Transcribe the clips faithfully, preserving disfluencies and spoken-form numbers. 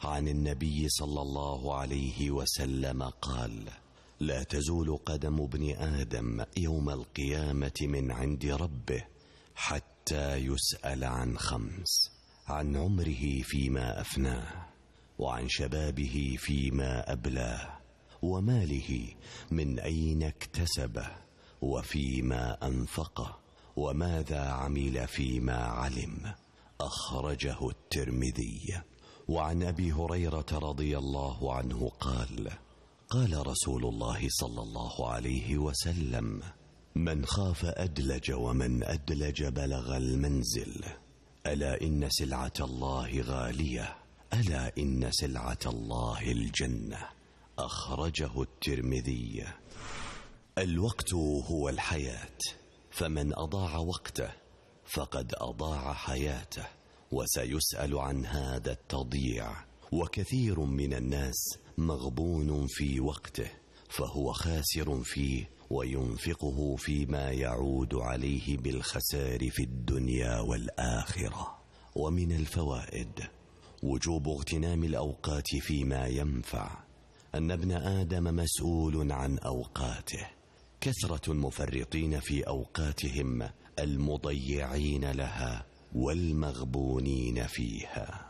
عن النبي صلى الله عليه وسلم قال: لا تزول قدم ابن آدم يوم القيامة من عند ربه حتى يسأل عن خمس: عن عمره فيما أفناه، وعن شبابه فيما أبلاه، وماله من أين اكتسبه، وفيما أنفقه، وماذا عمل فيما علم. أخرجه الترمذي. وعن أبي هريرة رضي الله عنه قال: قال رسول الله صلى الله عليه وسلم: من خاف أدلج، ومن أدلج بلغ المنزل. ألا إن سلعة الله غالية، ألا إن سلعة الله الجنة. أخرجه الترمذي. الوقت هو الحياة، فمن أضاع وقته فقد أضاع حياته، وسيسأل عن هذا التضييع. وكثير من الناس مغبون في وقته، فهو خاسر فيه وينفقه فيما يعود عليه بالخسار في الدنيا والآخرة. ومن الفوائد وجوب اغتنام الأوقات فيما ينفع، أن ابن آدم مسؤول عن أوقاته. كثرة المفرطين في أوقاتهم المضيعين لها والمغبونين فيها.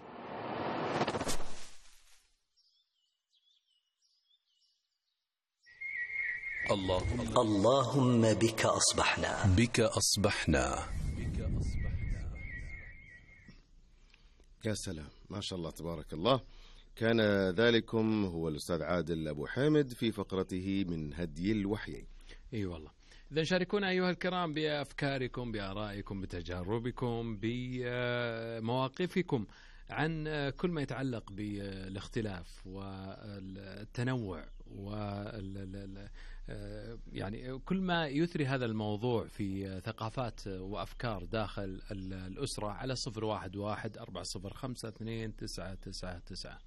اللهم اللهم بك أصبحنا بك أصبحنا. يا سلام، ما شاء الله تبارك الله. كان ذلكم هو الأستاذ عادل أبو حامد في فقرته من هدي الوحي. اي أيوة والله. إذا شاركونا أيها الكرام بأفكاركم، بآرائكم، بتجاربكم، بمواقفكم عن كل ما يتعلق بالاختلاف والتنوع وال يعني كل ما يثري هذا الموضوع في ثقافات وأفكار داخل الأسرة، على صفر واحد واحد أربعة صفر خمسة اثنين تسعة تسعة تسعة.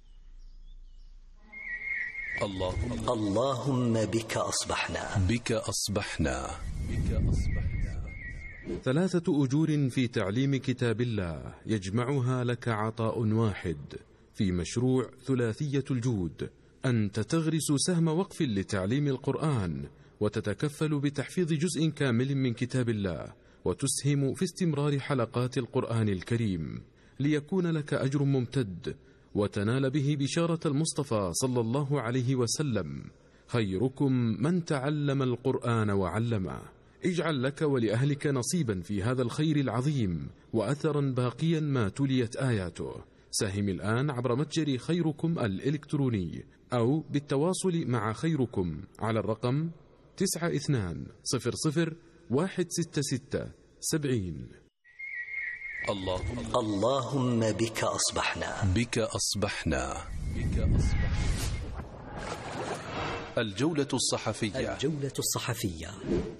اللهم اللهم بك أصبحنا بك أصبحنا بك أصبحنا. ثلاثة أجور في تعليم كتاب الله يجمعها لك عطاء واحد في مشروع ثلاثية الجود. أنت تغرس سهم وقف لتعليم القرآن، وتتكفل بتحفيظ جزء كامل من كتاب الله، وتسهم في استمرار حلقات القرآن الكريم، ليكون لك أجر ممتد وتنال به بشارة المصطفى صلى الله عليه وسلم: خيركم من تعلم القرآن وعلمه. اجعل لك ولأهلك نصيبا في هذا الخير العظيم، وأثرا باقيا ما تليت آياته. ساهم الآن عبر متجر خيركم الإلكتروني، أو بالتواصل مع خيركم على الرقم تسعة اثنان صفر صفر واحد ستة ستة سبعين. اللهم اللهم بك أصبحنا بك أصبحنا بك أصبحنا. الجولة الصحفية الجولة الصحفية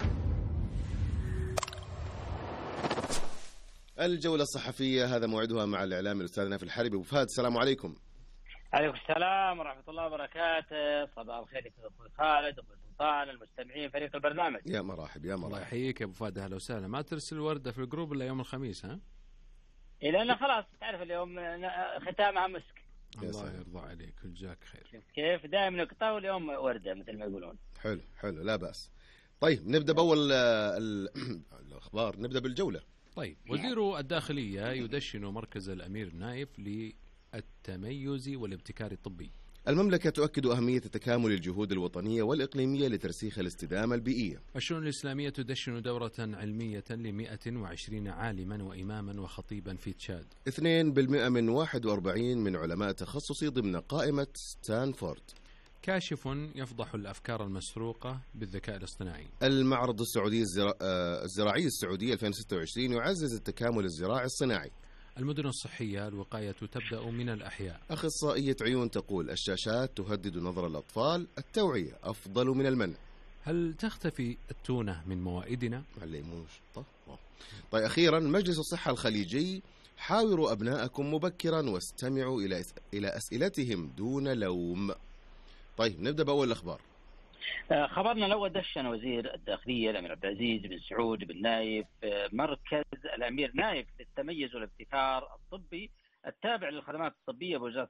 الجولة الصحفية، هذا موعدها مع الإعلام الأستاذ نايف الحربي. أبو فهد، السلام عليكم. عليكم السلام ورحمة الله وبركاته. صباح الخير يا أخوي خالد، أخوي سلطان، المستمعين، فريق البرنامج. يا مرحب يا مرحب. الله يحييك يا أبو فهد، أهلا وسهلا. ما ترسل وردة في الجروب إلا يوم الخميس، ها؟ إيه، لأن خلاص تعرف اليوم ختامها مسك. الله يرضى عليك ويجزاك خير. كيف دائما نقطة واليوم وردة مثل ما يقولون. حلو حلو، لا بأس. طيب نبدأ بأول الأخبار، نبدأ بالجولة. طيب، وزير الداخلية يدشن مركز الأمير نايف للتميز والابتكار الطبي. المملكة تؤكد أهمية تكامل الجهود الوطنية والإقليمية لترسيخ الاستدامة البيئية. الشؤون الإسلامية تدشن دورة علمية لمئة وعشرين عالما وإماما وخطيبا في تشاد. اثنين بالمئة من واحد وأربعين من علماء تخصصي ضمن قائمة ستانفورد. كاشف يفضح الأفكار المسروقة بالذكاء الاصطناعي. المعرض السعودي الزرا... الزراعي السعودي ألفين وستة وعشرين يعزز التكامل الزراعي الصناعي. المدن الصحية الوقاية تبدأ من الأحياء. أخصائية عيون تقول الشاشات تهدد نظر الأطفال، التوعية أفضل من المنع. هل تختفي التونة من موائدنا؟ عليموش. طيب. طيب أخيرا، مجلس الصحة الخليجي: حاوروا أبناءكم مبكرا واستمعوا إلى إلى أسئلتهم دون لوم. طيب نبدأ بأول الأخبار. خبرنا الأول: دشن وزير الداخلية الأمير عبد العزيز بن سعود بن نايف مركز الأمير نايف للتميز والابتكار الطبي التابع للخدمات الطبية بوزارة